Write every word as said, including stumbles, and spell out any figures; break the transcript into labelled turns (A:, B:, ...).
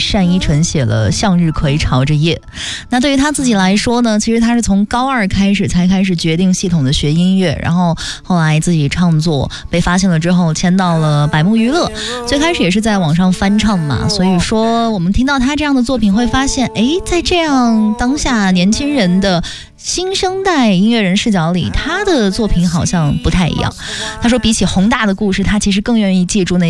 A: 单依纯写了《向日葵朝着叶》。那对于他自己来说呢，其实他是从高二开始才开始决定系统的学音乐，然后后来自己创作被发现了之后签到了百慕娱乐，最开始也是在网上翻唱嘛，所以说我们听到他这样的作品会发现，诶，在这样当下年轻人的新生代音乐人视角里，他的作品好像不太一样。他说比起宏大的故事，他其实更愿意借助那